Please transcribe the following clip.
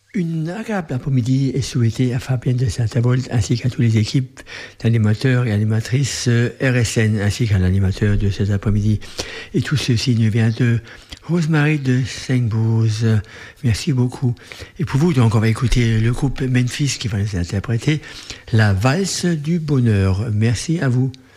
Une agréable après-midi est souhaitée à Fabienne de Saint-Avold ainsi qu'à toutes les équipes d'animateurs et animatrices RSN ainsi qu'à l'animateur de cet après-midi. Et tout ceci nous vient de Rosemary de Saint-Bose. Merci beaucoup. Et pour vous, donc, on va écouter le groupe Memphis qui va nous interpréter la valse du bonheur. Merci à vous.